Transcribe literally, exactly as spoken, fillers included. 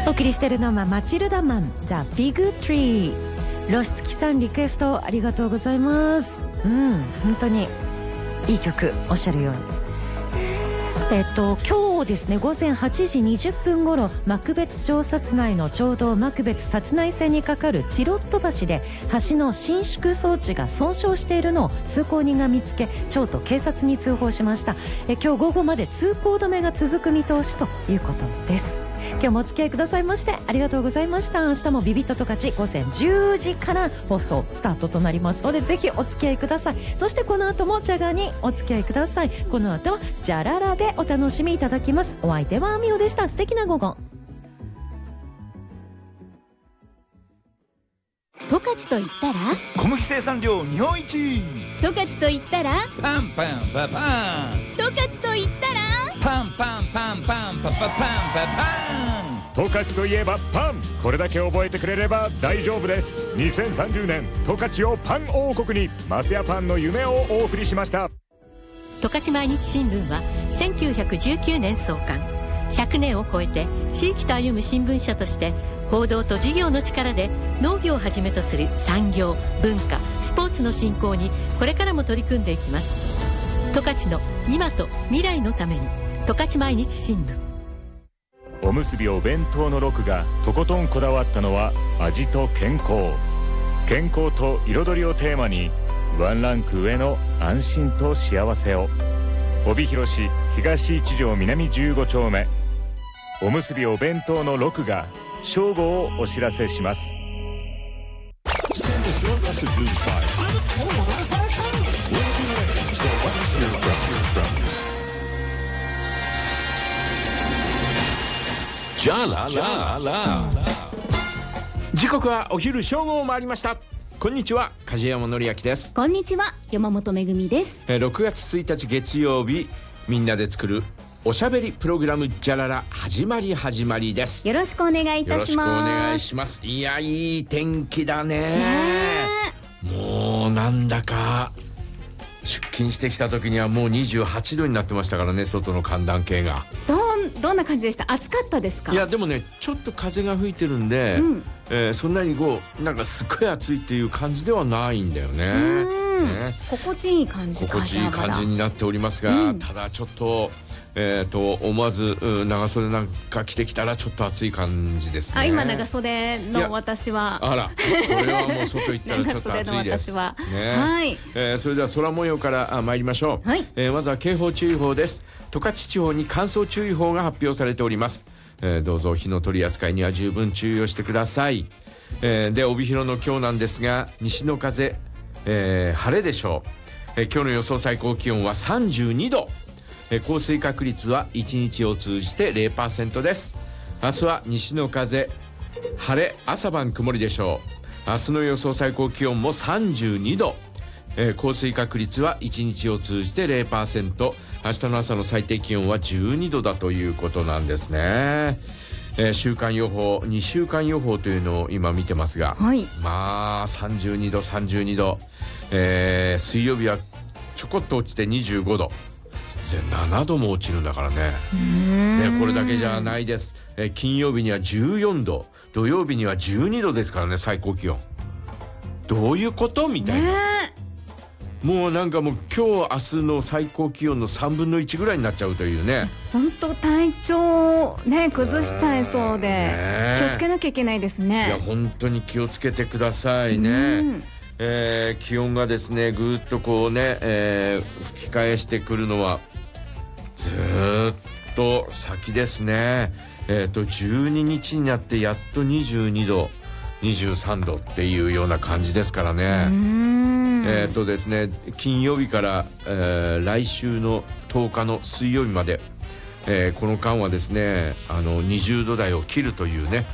お送りしているのはマチルダマン The Big Tree。 ロシツキさんリクエストありがとうございます。うん、本当にいい曲、おっしゃるように。えっと今日ですね、午前はちじにじゅっぷん頃、幕別町殺内のちょうど幕別殺内線にかかるチロット橋で橋の伸縮装置が損傷しているのを通行人が見つけ、町と警察に通報しました。え今日午後まで通行止めが続く見通しということです。今日もお付き合いくださいましてありがとうございました。明日もビビットトカチ午前じゅうじから放送スタートとなりますので、ぜひお付き合いください。そしてこの後もチャガにお付き合いください。この後はジャララでお楽しみいただきます。お相手はミオでした。素敵な午後。 十勝と言ったら小麦生産量日本一。 十勝と言ったらパンパンパパン。 十勝と言ったらパンパンパンパンパパパンパパン。 十勝といえばパン。これだけ覚えてくれれば大丈夫です。にせんさんじゅうねん十勝をパン王国に、マスヤパンの夢をお送りしました。 十勝毎日新聞はせんきゅうひゃくじゅうきゅうねん創刊。ひゃくねんを超えて地域と歩む新聞社として、報道と事業の力で農業をはじめとする産業、文化、スポーツの振興にこれからも取り組んでいきます。十勝の今と未来のために、十勝毎日新聞。 おむすびお弁当のろくがとことんこだわったのは味と健康。健康と彩りをテーマに、ワンランク上の安心と幸せを。帯広市東一条南じゅうごちょうめ、おむすびお弁当のろくが正午をお知らせします。 ジャラララ。時刻はお昼正午を回りました。こんにちは、梶山紀明です。 こんにちは、山本めぐみです。 ろくがつついたち月曜日、みんなで作るおしゃべりプログラムジャララ、始まり始まりです。 よろしくお願いいたします。 よろしくお願いします。いや、いい天気だ ね, ねもうなんだか出勤してきた時にはもうにじゅうはちどになってましたからね、外の寒暖計が。 どんどんな感じでした？暑かったですか？ いやでもね、ちょっと風が吹いてるんで、うん、えー、そんなにこうなんかすっごい暑いっていう感じではないんだよね。ね、 心地いい感じか。 心地いい感じになっておりますが、うん、ただちょっとえー、と思わず、うん、長袖なんか着てきたらちょっと暑い感じですね。 あ、今長袖の私は、 あら、それはもう外行ったらちょっと暑いです、ね、はい、えー、それでは空模様からあ参りましょう、はい、えー、まずは警報注意報です。十勝地方に乾燥注意報が発表されております、えー、どうぞ火の取り扱いには十分注意をしてください、えー、で帯広の今日なんですが、西の風、えー、晴れでしょう、えー、今日の予想最高気温はさんじゅうにど、降水確率はいちにちを通じて ゼロパーセント です。明日は西の風、晴れ、朝晩曇りでしょう。明日の予想最高気温もさんじゅうにど、えー、降水確率はいちにちを通じて ゼロパーセント、 明日の朝の最低気温はじゅうにどだということなんですね。えー、週間予報、にしゅうかん予報というのを今見てますが、はい、まあさんじゅうにどさんじゅうにど、えー、水曜日はちょこっと落ちてにじゅうごど、ななども落ちるんだからね。ね、これだけじゃないです、えー、金曜日にはじゅうよんど、土曜日にはじゅうにどですからね、最高気温。どういうことみたいな、ね、もうなんかもう今日明日の最高気温のさんぶんのいちぐらいになっちゃうというね。 本当体調ね崩しちゃいそうで、ね、気をつけなきゃいけないですね。 いや本当に気をつけてくださいね。えー、気温がですねぐーっとこうね、えー、吹き返してくるのはずーっと先ですね。えーとじゅうににちになってやっとにじゅうにどにじゅうさんどっていうような感じですからね。えーとですね金曜日から、えー、来週のとおかの水曜日まで、えー、この間はですねあのにじゅうど台を切るというね